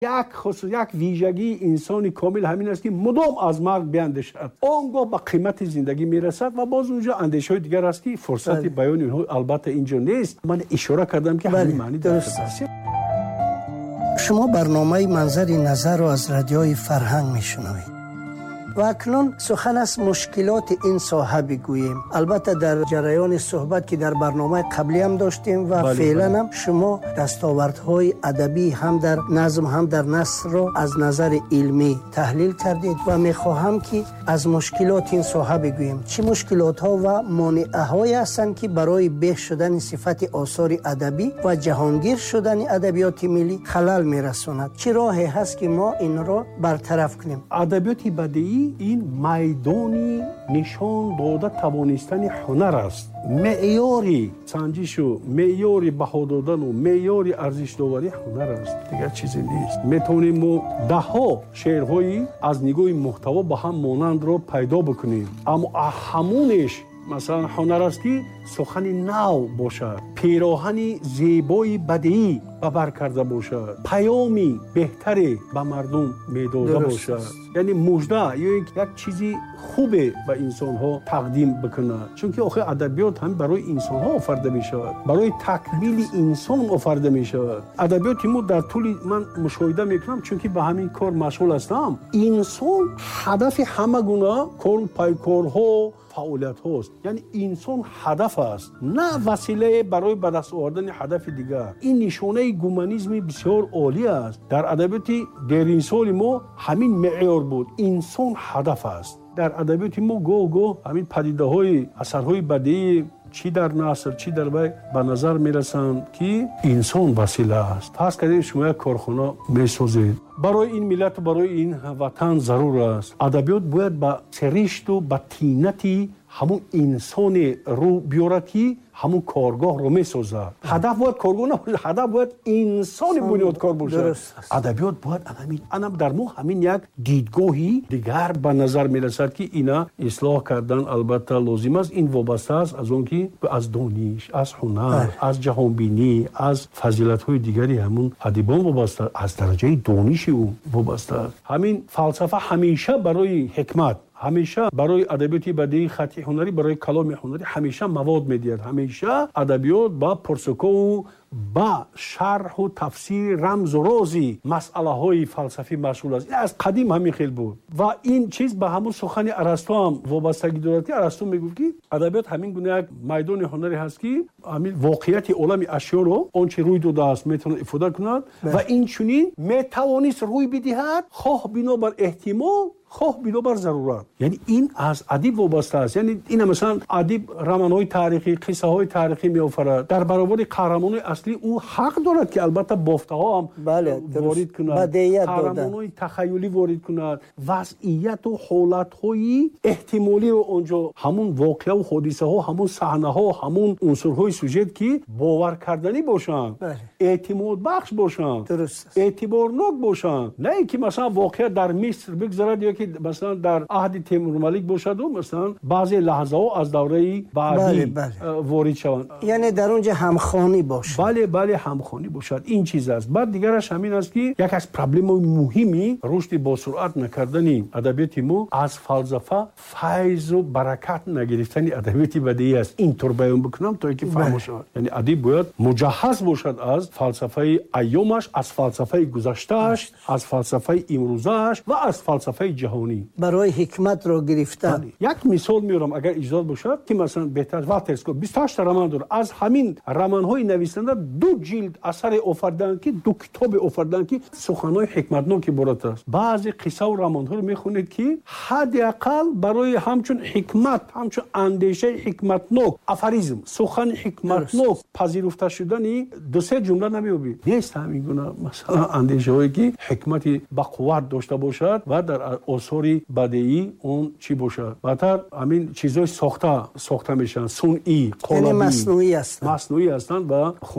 یک ویژگی انسانی کامل همین است که مدام از مرگ بیاندیشد. آنگاه به قیمت زندگی میرسد و باز اونجا اندیشه های دیگر است که فرصت بیان اونها البته اینجا نیست. من اشاره کردم که همین معنی درست است. شما برنامه منظر نظر رو از رادیوی فرهنگ میشنوید و اکنون سخن از مشکلات این ساحه بگوییم. البته در جریان صحبت که در برنامه قبلی هم داشتیم و فعلا هم شما دستاوردهای ادبی هم در نظم هم در نثر رو از نظر علمی تحلیل کردید و میخواهم که از مشکلات این ساحه بگوییم. چه مشکلات ها و مانعه های هستند که برای بهبود شدن صفت آثار ادبی و جهانگیر شدن ادبیات ملی خلل میرساند؟ چه راهی هست که ما این را برطرف کنیم؟ ادبیات بدیعی این میدانی نشان داده توانستن هنر است. معیاری سنجش و معیاری بها دادن و معیاری ارزش داوری هنر است، دیگر چیزی نیست. میتونیم ما ده ها شعرهایی از نگاه محتوا به هم مانند رو پیدا بکنیم، اما همونش مثلا هنر است که سخن نو باشد، پیراهن زیبای بدیعی بر کرده باشد، پیامی بهتری به مردم میداده باشد، یعنی مژده یا یک چیزی خوبه به انسان ها تقدیم بکنه. چون که آخه ادبیات هم برای انسان ها آفریده می شود، برای تکمیل انسان آفریده می شود. ادبیات ما در طول من مشاهده میکنم، چون که به همین کار مشغول هستم، انسان هدف همه گونه کار پیکارها فعالیت هاست. یعنی انسان هدف است، نه وسیله برای به دست آوردن هدف دیگر. این نشانه گومانیسم بسیار عالی است. در ادبیات دیرین سال ما همین معیار بود، انسان هدف است. در ادبیات ما گاه همین پدیده های اثرهای بدیعی چی در نثر چی در بیت به نظر میرسند که انسان وسیله است. فرض کنید شما یک کارخانه میسازید، برای این ملت و برای این وطن ضرور است ادبیات باید با سرشت و با طینتی همون انسان رو بیارد که همون کارگاه رو میسازد. هدف باید کارگاه نباشه، هدف باید انسان بنیادکار باشه. ادبیات باید انم در ما همین یک دیدگاهی دیگر به نظر میرسد که اینا اصلاح کردن البته لازم است. این وابسته است از اون که از دانش، از هنر، از جهانبینی، از فضیلت های دیگری همون ادیبان وابسته، از درجه دانش او وابسته است. همین فلسفه همیشه برای حکمت، همیشه برای ادبیات بدیعی خطی هنری، برای کلام هنری همیشه مواد میدهد. همیشه ادبیات با پرسکو و با شرح و تفسیر رمز و رازی مسئله های فلسفی مشغول است. این از قدیم همین خیلی بود و این چیز به همون سخن ارسطو هم وابستگی دارد که ارسطو میگفت که ادبیات همین گونه یک میدان هنری هست که همین واقعیت عالم اشیا رو آنچه روی داده است میتونه افاده کند و این چنین میتوانست روی بدهد، خواه بنابر احتمال خواه بنابر ضرورت. یعنی این از ادیب وابسته است. یعنی این مثلا ادیب رمان‌های تاریخی، قصه های تاریخی میآفرد، در برابر قهرمان اصلی او حق دارد که البته بافته ها هم وارد کند، قهرمان‌های تخیلی وارد کند، وضعیت و حالت های احتمالی رو اونجا، همون واقعه و حادثه ها، همون صحنه ها، همون عنصرهای سوژت که باور کردنی باشند، اعتماد بخش باشند، اعتبارناک باشند، نه اینکه مثلا واقعه در مصر بگذرد یا که مثلا در عهد تیمورملک باشد و مثلا بعضی لحظه ها از دوره بعدی وارد شوند. یعنی در اونجا همخوانی باشه. بله همخوانی باشد. این چیز است. بعد دیگرش همین است که یک از پرابلم مهمی رشد با سرعت نکردن ادبیات ما از فلسفه فیض و برکت نگرفتن ادبیات بدیعی است. اینطور بیان بکنم تا اینکه فهم شود. یعنی ادیب باید مجهز باشد از فلسفه ایامش، از فلسفه گذشته‌اش، از فلسفه امروزش و از فلسفه جهانی برای حکمت رو گرفتن. یک مثال میارم اگر اجازه باشد که مثلا بهتر والترسکو 28 رمان داره. از همین رمان‌های نویسنده 2 جلد اثر آفریدن که 2 کتاب آفریدن که سخن‌های حکمتناک عبارت است. بعضی قصه و رمان‌ها رو میخونید که حداقل برای همچون حکمت، همچون اندیشه حکمتناک، افریزم، سخن حکمتناک پذیرفته شدنی 2-3 جمله نمی‌یابید. نیست همین گونه مثلا اندیشه‌ای که حکمت با قوت داشته باشد و در آثار بدیعی اون چی باشد. بعدتر همین چیزای ساخته میشن، صنعی، قالبی، یعنی مصنوعی هستند و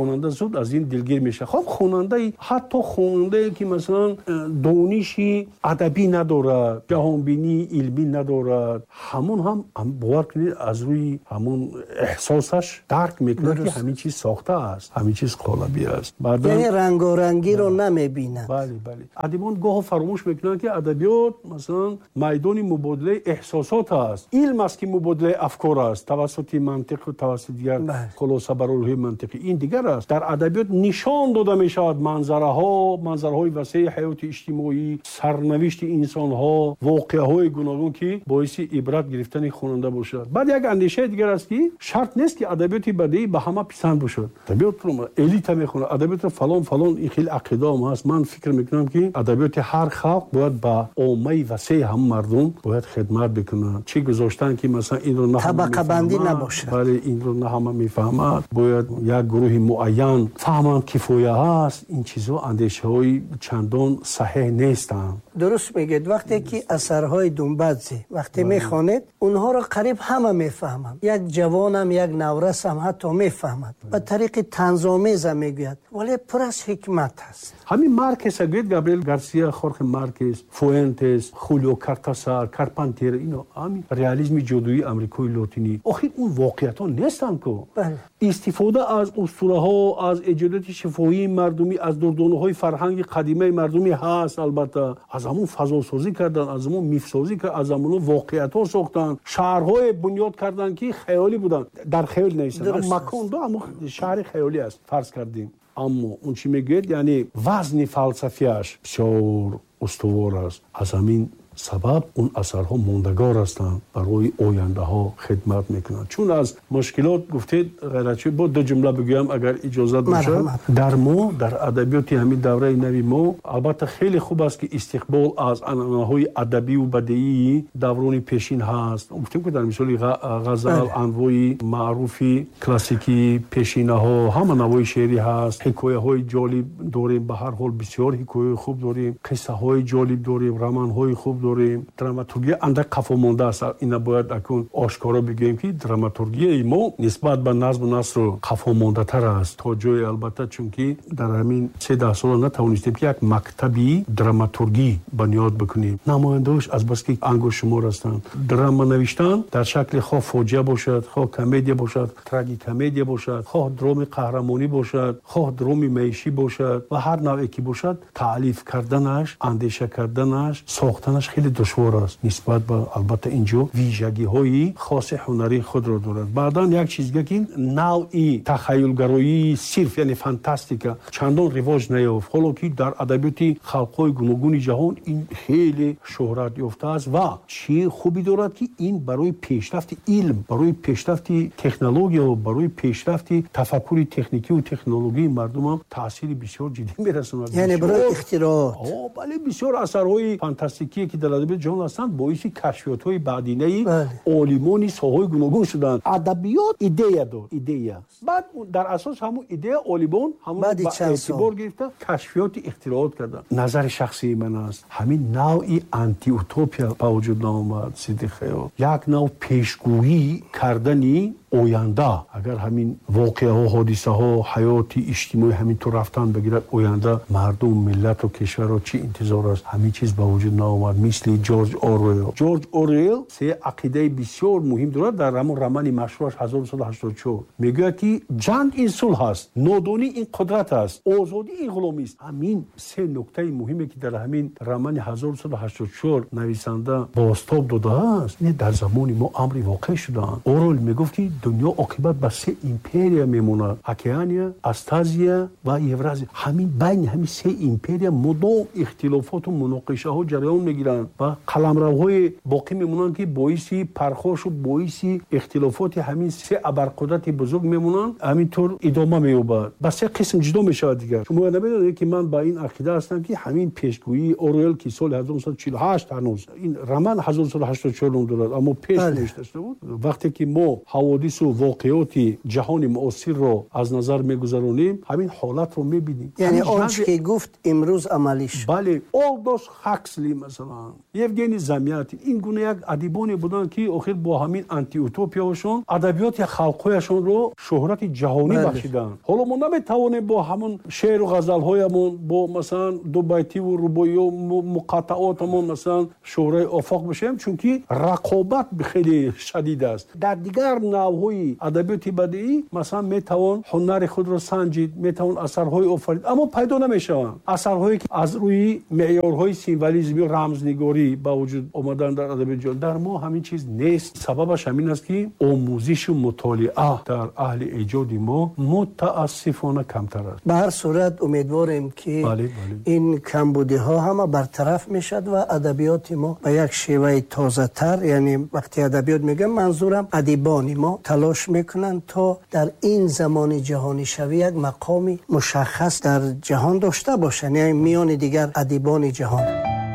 хонанда зуд аз ин дилгир мешавад. хоб хонандаи ҳатто хонандае ки масалан дониши адабӣ надорад, ҷаҳонбинии илмӣ надорад, ҳамон ҳам бовар кунед аз рӯи ҳамон эҳсосаш дарк мекунад ки ҳамин чиз сохтааст, ҳамин чиз қолабӣ аст. яъне рангорангиро намебинад. бале адибон гоҳо фаромӯш мекунанд ки адабиёт масалан майдони мубодилаи эҳсосот аст. илм аст ки мубодилаи афкор аст тавассути мантиқу тавассути дигар хулосабарорҳои мантиқӣ. ин дигар аст. дар адабиёт нишон дода мешавад манзараҳои васеи ҳаёти иҷтимоӣ, сарнавишти инсонҳо, воқеаҳои гуногун ки боиси ибрат гирифтани хонанда бошад. баъд як андешаи дигар аст ки шарт нест ки адабиёти бадеӣ ба ҳама писанд бошад. адабиётро элита мехонад, адабиётро фалон ин хел ақидаам ҳаст. ман фикр мекунам ки адабиёти ҳар халқ бояд ба оммаи васеи ҳама мардум бояд хидмат бикунад. чӣ гузоштан ки масалан инро на табақабандӣ набошад. бале инро на ҳама мефаҳмад, бояд як гурӯҳи муайян фаҳманд кифоя аст. ин чизҳо андешаҳои чандон саҳеҳ нестанд. дуруст мегӯед. вақте ки асарҳои Думбадзе вақте мехонед, онҳоро қариб ҳама мефаҳманд. як ҷавонам, як наврасам ҳатто мефаҳмад. ба тариқи танзомеза мегӯяд, вале пур аз ҳикмат аст. ҳамин Маркес агӯед, Габриэл Гарсия Хорхе Маркес, Фуэнтес, Хулио Картасар, Карпантер, ино ҳамин реализми ҷодуии амрикои лотинӣ. охир он воқеиятҳо нестанд ку. истифода аз устураҳо, аз эҷодиёти шифоҳии мардумӣ, аз дурдонаҳои фарҳанги қадимаи мардумӣ ҳаст. албатта аз ҳамон фазосозӣ кардан, аз ҳамон мифсозӣ кардан, аз ҳамон воқеиятҳо сохтанд, шаҳрҳое бунёд карданд ки хаёлӣ буданд, дар хаёл наистанд. макон до ҳамон шаҳри хаёлӣ аст фарз кардем. аммо он чӣ мегӯяд, яъне вазни фалсафияш бисёр устувор аст. аз ҳамин сабаб он асарҳо мондагор ҳастанд, барои ояндаҳо хидмат мекунанд. чун аз мушкилот гуфтед, ғайратчӣ бо ду ҷумла бигӯям агар иҷозат бошад. дар адабиёти ҳамин давраи нави мо албатта хеле хуб аст ки истиқбол аз анъанаҳои адабию бадеии даврони пешин ҳаст. гуфтем ки дар мисоли ғазал, анвои маъруфи классикии пешинаҳо, ҳама навои шеърӣ ҳаст. ҳикояҳои ҷолиб дорем, ба ҳар ҳол бисёр ҳикояҳои хуб дорем, қиссаҳои ҷолиб дорем, романҳои хуб дорем. драматургия андак қафо монда аст. ина бояд акун ошкоро бигӯем ки драматургияи мо нисбат ба назму насру қафо мондатар аст. то ҷое албатта, чунки дар ҳамин 3-10 сола натавонистем ки як мактаби драматургӣ бунёд бикунем. намояндаош азбаски ангу шумор ҳастанд. драма навиштан дар шакли хоҳ фоҷиа бошад, хоҳ комедия бошад, трагикомедия бошад, хоҳ дроми қаҳрамонӣ бошад, хоҳ дроми маишӣ бошад ва ҳар навъе ки бошад, таълиф карданаш, андеша карданаш, сохтанаш хеле душвор аст. нисбат ба албатта инҷо вижагиҳои хоси ҳунари худро дорад. баъдан як чизга ки навъи тахайюлгароии сирф, яъне фантастика чандон ривоҷ наёфт. ҳоло ки дар адабиёти халқҳои гуногуни ҷаҳон ин хеле шӯҳрат ёфтааст ва чӣ хубӣ дорад ки ин барои пешрафти илм, барои пешрафти технология, барои пешрафти тафаккури техникиву технологии мардумам таъсири бисёр ҷиддӣ мерасонад. яъне барои ихтироот. бале бисёр асарҳои фантастикие ки дар адабиёти ҷаҳон ҳастанд боиси кашфиётҳои баъдинаи олимони соҳаҳои гуногун шуданд. адабиёт идея дод, идея. баъд дар асос ҳамон идея олимон ҳамон ба эътибор гирифта кашфиёти ихтироот карданд. назари шахсии ман аст, ҳамин навъи антиутопия ба вуҷуд наомад. сидди хаёл як нав пешгӯӣ кардани оянда. агар ҳамин воқеаҳо, ҳодисаҳо, ҳаёти иҷтимоӣ ҳаминтур рафтан бигирад, оянда мардум, миллату кишварро чӣ интизор аст? ҳамин чиз ба вуҷуд наомад. мисли ҷорҷ орвел се ақидаи бисёр муҳим дорад. дар ҳамон романи машҳураш 1984 мегӯяд ки ҷанг ин сулҳ аст, нодонӣ ин қудрат аст, озодӣ ин ғуломист. ҳамин се нуктаи муҳиме ки дар ҳамин романи 1984 нависанда бостоб додааст, не дар замони мо амри воқеъ шудаанд. орвел мегуфт ки дунё оқибат ба се империя мемонад: океания, астазия ва евразия. ҳамин байни ҳамин се империя мудом ихтилофоту муноқишаҳо ҷараён мегиранд ва қаламравҳое боқӣ мемонанд ки боиси пархошу боиси ихтилофоти ҳамин се абарқудрати бузург мемонанд. ҳаминтур идома меёбад, ба се қисм ҷудо мешавад. дигар шумо намедонед ки ман ба ин ақида ҳастам ки ҳамин пешгӯии орвел ки соли 1948 ҳанӯз ин роман 1984 ном дорад, аммо пеш навишта шуда буд. вақте ки мо ҳаводис حوادث و واقعات جهان معاصر رو از نظر میگذارونیم، همین حالت رو میبینیم. یعنی آنچه که گفت امروز عملی شد. بله، آلدوس هاکسلی مثلا، یوگنی زمیاتی، این گونه یک ادیبانی بودن که آخر با همین آنتی اوتوپیاشون ادبیات خلقیشون رو شهرت جهانی بخشیدن. حالا ما نمیتوانیم با همون شعر و غزل‌هایمون، با مثلا دو بیتی و رباعی و مقاطعاتمون مثلا شهره آفاق بشیم، چون که رقابت خیلی شدید است. در دیگر نوع‌های ادبیات بدیعی مثلا میتوان هنر خود رو سنجید، میتوان اثرهای آفرید، اما پیدا نمیشوند. اثرهایی که از روی معیارهای سیمبولیسم و رمزنگاری با وجود آمدن در ادبیات جهان، در ما همین چیز نیست. سببش همین است که آموزش و مطالعه در اهل ایجاد ما متاسفانه کمتر است. به هر صورت امیدواریم که این کمبودی‌ها همه برطرف میشد و ادبیات ما به یک شیوه تازه تر، یعنی وقتی ادبیات میگم منظورم ادیبان ما تلاش میکنن تا در این زمان جهانی شوی یک مقامی مشخص در جهان داشته باشن، یعنی میان دیگر ادیبان جهان.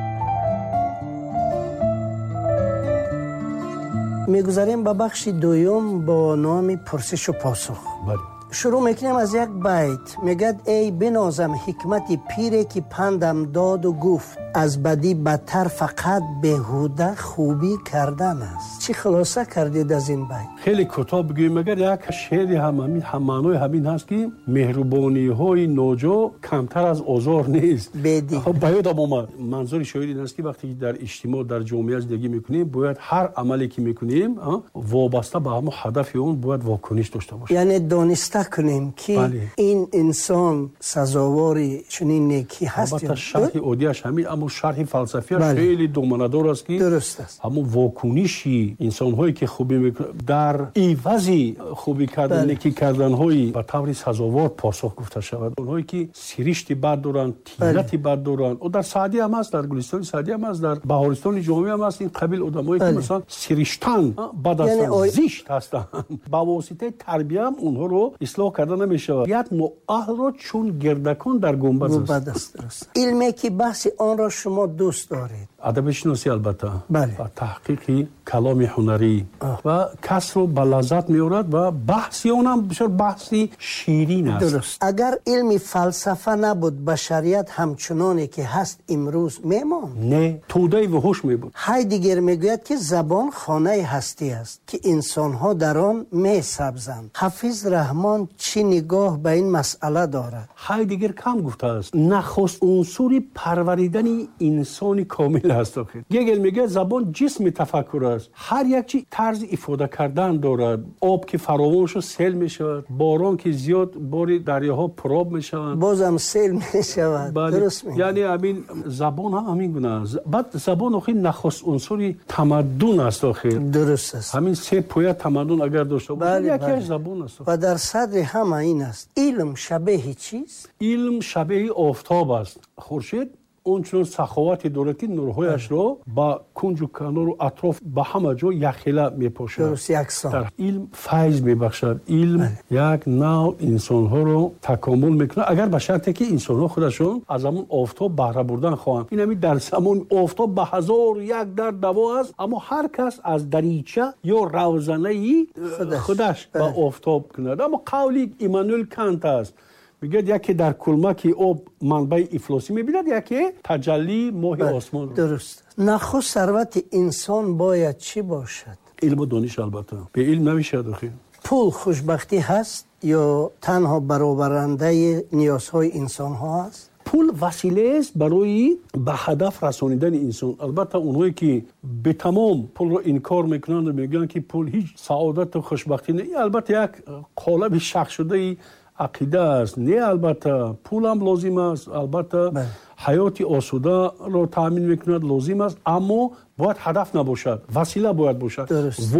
میگذاریم به بخش دوم با نام پرسش و پاسخ. شروع میکنیم از یک بیت. میگه ای بنازم حکمت پیره که پندم داد و گفت، از بدی بدتر فقط بهوده خوبی کردن است. چی خلاصه کردید از این بیت؟ خیلی کوتاه بگیم، مگر یک شعر هم معنای همین هست که مهربانی های نوجا کمتر از آزار نیست. بدی باید اومد. منظور شاعر این است که وقتی در اجتماع در جامعه زندگی میکنیم، باید هر عملی که میکنیم وابسته به همون هدف اون باید واکنش داشته باشه. یعنی دانسته کنیم که این انسان سزاواری چنین نیکی هست. البته شرح عادیش همین، اما شرح فلسفی خیلی دومانه‌دار است که درست است. همون واکنشی انسان هایی که خوبی میکنن در عوضی خوبی کردن نیکی کردن هایی به طور سزاوار پاسخ گفته شود. اونهایی که سرشت بد دارن، طینت بد دارن، و در سعدی هم هست، در گلستان سعدی هم هست، در بهارستان جامعه هم هست، این قبیل آدمایی که مثلا سرشتن بد هستن، زشت هستن، با واسطه تربیت هم اونها رو اصلاح کرده نمیشه. یک نوع اهل رو چون گردکان در گنبد است. علمی که بحث آن را شما دوست دارید، ادب شناسی البته، و تحقیق کلام هنری و کس رو به لذت میارد و بحثی اونم بسیار بحثی شیرین است. درست. اگر علم فلسفه نبود، بشریت همچنانی که هست امروز میماند؟ نه، توده وحوش میبود. هایدگر میگوید که زبان خانه هستی است که انسانها در آن میسبزند. حافظ رحمان چی نگاه به این مسئله دارد؟ هایدگر کم گفته است نخست عنصر پروریدن انسان کامل است. گگل میگه زبان جسم تفکر است. هر یک چیز طرز افاده کردن دارد. آب که فراوان شد سیل میشود، باران که زیاد باری دریاها پرآب میشوند، بازم سیل میشود. درست میگه. یعنی همین زبان هم همین گونه است. بعد زبان آخر نخست عنصر تمدن است. آخر درست است. همین سه پایه تمدن اگر داشته باشه یکیش زبان است. و در صدر همه این است. علم شبیه چیست؟ علم شبیه آفتاب است. خورشید اونچنان سخاوتی دارد که نورهایش را با کنج و کنار و اطراف به همه جا یخیله میپاشد. درست یکسان. در علم فیض میبخشد. علم یک نوع انسانها رو تکامل میکنه، اگر به شرطی که انسانها خودشون از همون آفتاب بهره بردن خواهند. این همین در زمان آفتاب به 1001 در دوا است، اما هر کس از دریچه یا روزنه خودش به آفتاب کند. اما قولی ایمانوئل کانت است، میگه یکی در کلمک آب منبع افلاسی میبیند، یکی تجلی ماه آسمان. درست. نخست ثروت انسان باید چی باشد؟ علم و دانش. البته به علم نمیشه داخل. پول خوشبختی هست یا تنها برآورنده نیازهای انسان ها است؟ پول وسیله است برای به هدف رسانیدن انسان. البته اونهایی که به تمام پول رو انکار میکنند و میگن که پول هیچ سعادت و خوشبختی نه، البته یک قالب شخص شده عقیده است. نه، البته پول هم لازم است، البته حیات آسوده رو تامین میکند لازم است، اما باید هدف نباشد، وسیله باید باشد.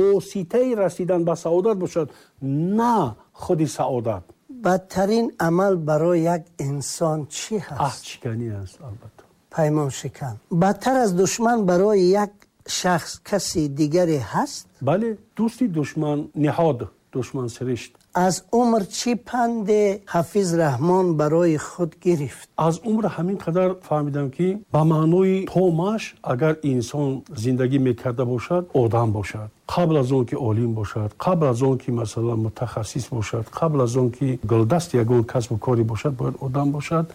واسطه رسیدن به سعادت باشد، نه خود سعادت. بدترین عمل برای یک انسان چی هست؟ عهد شکنی است. البته پیمان شکن. بدتر از دشمن برای یک شخص کسی دیگری هست؟ بله، دوستی دشمن نهاد، دشمن سرشت. از عمر چی پند حافظ رحمان برای خود گرفت؟ از عمر همین قدر فهمیدم که با معنای تومش اگر انسان زندگی میکرده باشد آدم باشد، قبل از اون که عالم باشد، قبل از اون که مثلا متخصص باشد، قبل از اون که گلدست یگان کسب و کاری باشد، باید آدم باشد.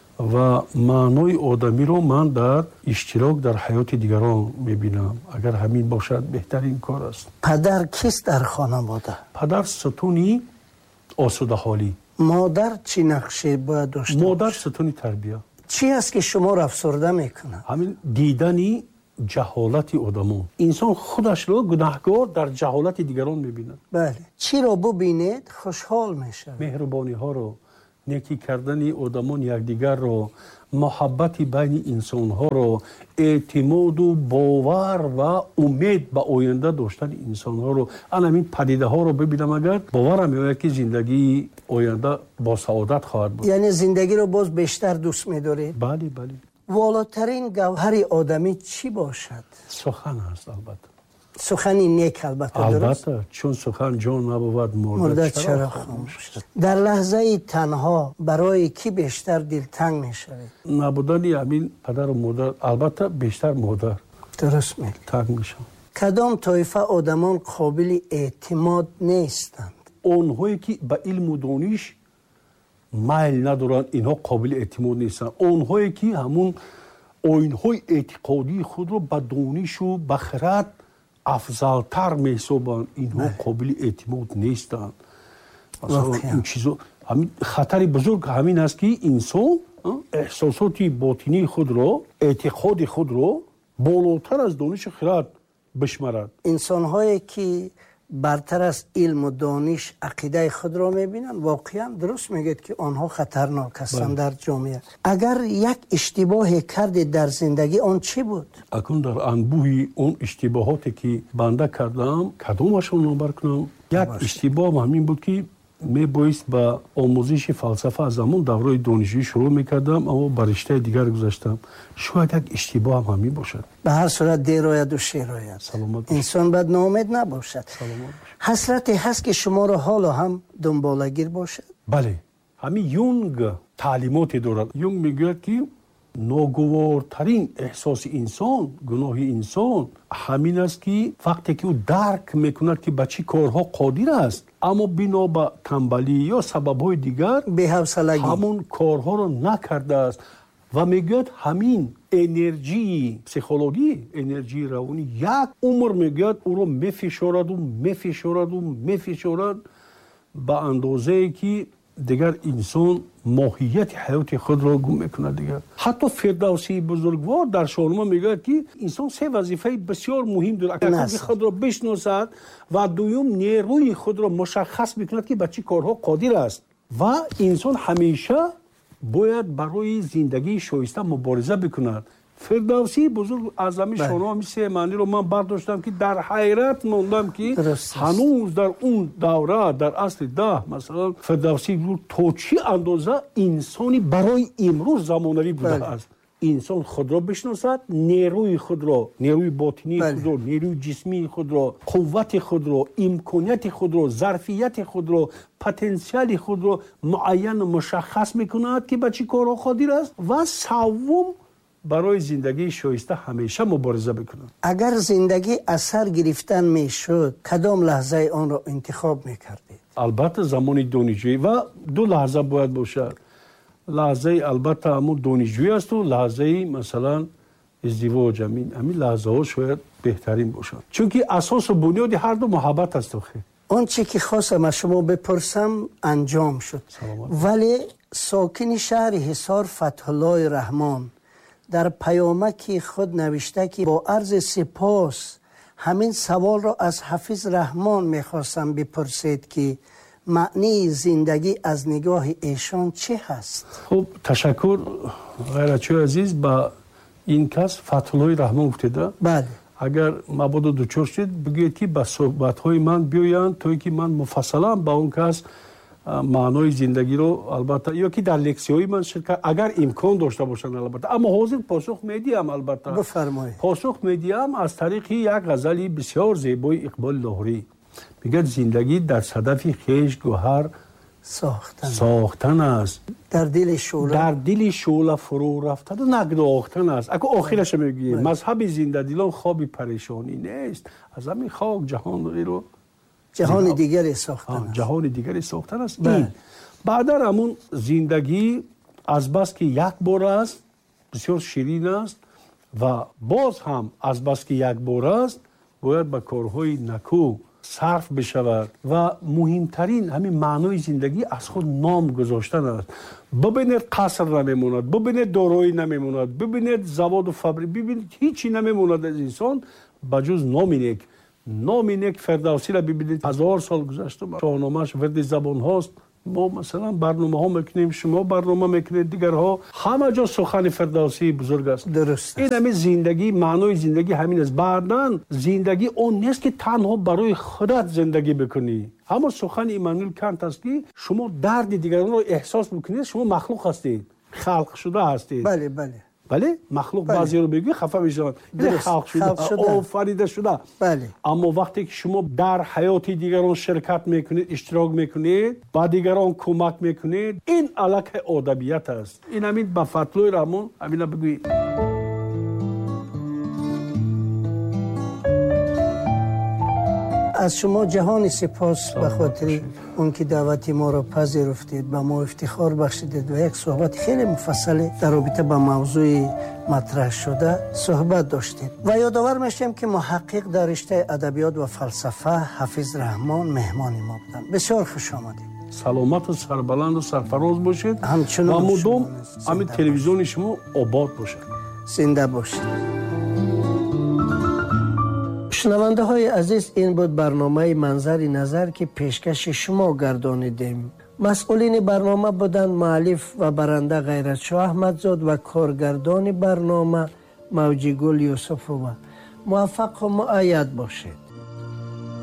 و معنای آدمی رو من در اشتراک در حیات دیگران میبینم. اگر همین باشد بهترین کار است. پدر کیست در خانواده؟ پدر ستونی آسوده حالی. مادر چی نقشه باید داشته باشد؟ مادر ستونی تربیه. چی است که شما رو افسرده میکنه؟ همین دیدنی جهالت آدمان. انسان خودش رو گناهکار در جهالت دیگران میبینه. بله. چی رو ببینید خوشحال میشه؟ مهربانی ها رو، نیکی کردن آدمان یکدیگر رو، محبت بین انسان ها رو، اعتماد و باور و امید به آینده داشتن انسان ها رو، همین پدیده ها رو ببینم، اگر باورم میاد که زندگی آینده با سعادت خواهد بود. یعنی زندگی رو باز بیشتر دوست می‌دارید؟ بله بله. والاترین گوهر آدمی چی باشد؟ سخن است البته. سخنی نیک البته. البته چون سخن جان نبود مرده چرا خاموش. در لحظه تنها برای کی بیشتر دلتنگ میشوید؟ نبودن همین پدر و مادر، البته بیشتر مادر. درست میگی. تنگ میشم. کدام طایفه آدمان قابل اعتماد نیستند؟ اونهایی که به علم و دانش میل ندارند، اینها قابل اعتماد نیستند. اونهایی که همون آیین‌های اعتقادی خود رو به دانش و به خرد افضلتر می‌سازند، اینها قابل اعتماد نیستند. مثلا این چیزا، همین خطر بزرگ همین است که انسان احساسات باطنی خود رو، اعتقاد خود رو بالاتر از دانش و خرد بشمارد. انسان‌هایی که برتر از علم و دانش عقیده خود را می‌بینند، واقعا درست میگید که آنها خطرناک هستند در جامعه. اگر یک اشتباهی کردید در زندگی، آن چی بود؟ اکنون در انبوه اون اشتباهاتی که بنده کردم، کدامشون نمبر کنم؟ یک اشتباه همین بود که میبایست با آموزش فلسفه از همون دوره دانشجویی شروع میکردم، اما بر رشته دیگر گذاشتم. شاید یک اشتباه هم همین باشد. به هر صورت دیر آید و شیر آید. انسان باید ناامید نباشد. حسرتی هست که شما را حالا هم دنبالگیر باشد؟ بله. همین یونگ تعلیماتی دارد. یونگ میگوید که ناگوارترین احساس انسان، گناه انسان همین است که وقتی که او درک میکند که به چه کارها قادر است، اما بنا به تنبلی یا سبب‌های دیگر بی‌حوصلگی همون کارها رو نکرده است. و میگوید همین انرژی پسیکولوژی، انرژی روانی یک عمر میگوید او رو میفشارد و میفشارد و میفشارد به اندازه‌ای که دیگر انسان ماهیت حیات خود را گم میکند. دیگر حتی فردوسی بزرگوار در شاهنامه میگوید که انسان سه وظیفه بسیار مهم دارد: اگر خود را بشناسد و دوم نیروی خود را مشخص میکند که به چه کارها قادر است، و انسان همیشه باید برای زندگی شایسته مبارزه بکند. فردوسی بزرگ از همین شاهنامه سه معنی رو من برداشتم که در حیرت موندم که هنوز در اون دوره در اصل ده مثلا فردوسی بود تا چه اندازه انسانی برای امروز زمانوی بوده است. انسان خود را بشناسد، نیروی خود را، نیروی باطنی خود را، نیروی جسمی خود را، قوت خود را، امکانیت خود را، ظرفیت خود را، پتانسیل خود را معین مشخص میکند که به چه کارها قادر است، و سوم برای زندگی شایسته همیشه مبارزه بکنند. اگر زندگی اثر گرفتن میشد، کدام لحظه آن را انتخاب میکردید؟ البته زمان دانشجویی، و دو لحظه باید باشد. لحظه البته همون دانشجویی است و لحظه مثلا ازدواج. همین لحظه ها شاید بهترین باشد، چون که اساس و بنیاد هر دو محبت است. اون چی که خواستم از شما بپرسم انجام شد. ولی ساکن شهر حصار فتح الله رحمان در پیامک خود نوشته که با عرض سپاس همین سوال را از حافظ رحمان میخواستم بپرسید که معنی زندگی از نگاه ایشان چه هست؟ خب تشکر غیرت‌جوی عزیز. با این کس فتح الله رحمان گفتیده. بله. اگر مبادا دوچار شد بگید که به صحبت‌های من بیایند تا اینکه من مفصلا با اون کس معنای زندگی رو، البته یا که در لکسی‌های من شرکت اگر امکان داشته باشند البته، اما حاضر پاسخ میدیم. البته بفرمایید. پاسخ میدیم از طریق یک غزل بسیار زیبای اقبال لاهوری. میگه زندگی در صدف خیش گوهر ساختن است، در دل شعله فرو رفتن و نگداختن است. اگه آخرش میگه مذهب زنده دلان خواب پریشانی نیست، از همین خاک جهان دیگری ساختن است. این بعد همون زندگی از بس که یک بار است بسیار شیرین است و باز هم از بس که یک بار است باید به کارهای نکو صرف بشود و مهمترین همین معنای زندگی از خود نام گذاشتن است. ببینید قصر نمیموند، ببینید دارایی نمیموند، ببینید زواد و فابریک، ببینید هیچی نمیموند از انسان بجز نام نیک فردوسی را ببینید 1000 سال گذشته شاهنامه‌اش ورد زبان هاست. ما مثلا برنامه ها میکنیم، شما برنامه میکنید، دیگرها همه جا سخن فردوسی بزرگ است. درست. این همین زندگی، معنای زندگی همین است. بعدن زندگی اون نیست که تنها برای خودت زندگی بکنی. اما سخن ایمانوئل کانت است که شما درد دیگران رو احساس میکنید، شما مخلوق هستید، خلق شده هستید. بله مخلوق بعضی رو بگی خفه میشن، خلق شده، آفریده شده. بله. اما وقتی که شما در حیات دیگران شرکت میکنید، اشتراک میکنید، با دیگران کمک میکنید، این علک ادبیات است. این همین با فتلوی رامون همینا بگویید. از شما جهانی سپاس به خاطر اون که دعوت ما را پذیرفتید، به ما افتخار بخشیدید و یک صحبت خیلی مفصل در رابطه با موضوع مطرح شده صحبت داشتید. و یادآور میشیم که محقق در رشته ادبیات و فلسفه حافظ رحمان مهمان ما بودند. بسیار خوش آمدید. سلامت و سربلند و سرفراز باشید. همچنان و مدام همین تلویزیون شما آباد باشد. زنده باشید. شنونده های عزیز، این بود برنامه منظر نظر که پیشکش شما گردانیدیم. مسئولین برنامه بودند مؤلف و برنده غیرتشاه احمدزاد و کارگردان برنامه موجی گل یوسفووا. موفق و مؤید باشید.